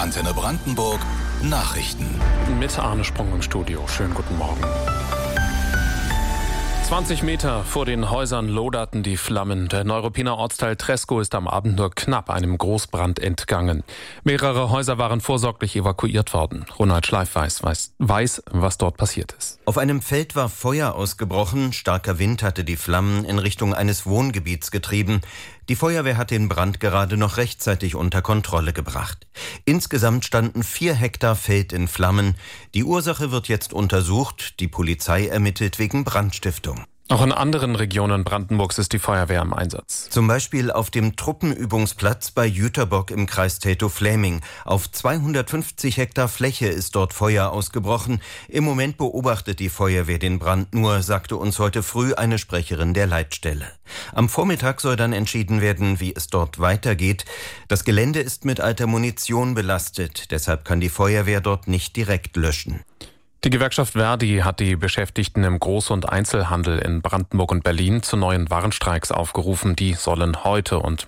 Antenne Brandenburg Nachrichten. Mit Arne Sprung im Studio. Schönen guten Morgen. 20 Meter vor den Häusern loderten die Flammen. Der Neuruppiner Ortsteil Treskow ist am Abend nur knapp einem Großbrand entgangen. Mehrere Häuser waren vorsorglich evakuiert worden. Ronald Schleif weiß, was dort passiert ist. Auf einem Feld war Feuer ausgebrochen. Starker Wind hatte die Flammen in Richtung eines Wohngebiets getrieben. Die Feuerwehr hat den Brand gerade noch rechtzeitig unter Kontrolle gebracht. Insgesamt standen 4 Hektar Feld in Flammen. Die Ursache wird jetzt untersucht. Die Polizei ermittelt wegen Brandstiftung. Auch in anderen Regionen Brandenburgs ist die Feuerwehr im Einsatz. Zum Beispiel auf dem Truppenübungsplatz bei Jüterbock im Kreis Teltow-Fläming. Auf 250 Hektar Fläche ist dort Feuer ausgebrochen. Im Moment beobachtet die Feuerwehr den Brand nur, sagte uns heute früh eine Sprecherin der Leitstelle. Am Vormittag soll dann entschieden werden, wie es dort weitergeht. Das Gelände ist mit alter Munition belastet, deshalb kann die Feuerwehr dort nicht direkt löschen. Die Gewerkschaft Verdi hat die Beschäftigten im Groß- und Einzelhandel in Brandenburg und Berlin zu neuen Warnstreiks aufgerufen. Die sollen heute und